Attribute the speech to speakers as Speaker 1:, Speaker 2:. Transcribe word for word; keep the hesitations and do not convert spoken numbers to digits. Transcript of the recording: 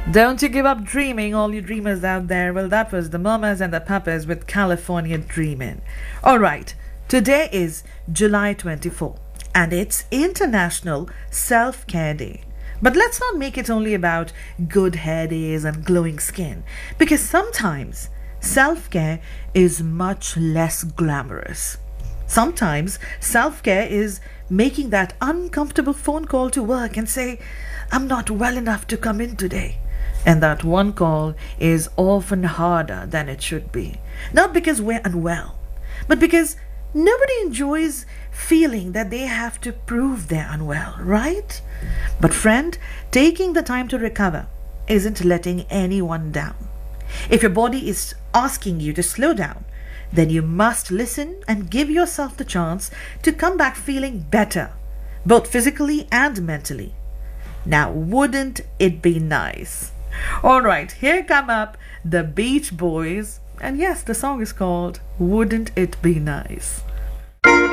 Speaker 1: Don't you give up dreaming, all you dreamers out there. Well, that was the Mamas and the Papas with California Dreamin'. Alright, today is July twenty-fourth and it's International Self-Care Day. But let's not make it only about good hair days and glowing skin, because sometimes self-care is much less glamorous. Sometimes self-care is making that uncomfortable phone call to work and say, I'm not well enough to come in today. And that one call is often harder than it should be. Not because we're unwell, but because nobody enjoys feeling that they have to prove they're unwell, right? But friend, taking the time to recover isn't letting anyone down. If your body is asking you to slow down, then you must listen and give yourself the chance to come back feeling better, both physically and mentally. Now, wouldn't it be nice? Alright, here come up the Beach Boys, and yes, the song is called Wouldn't It Be Nice?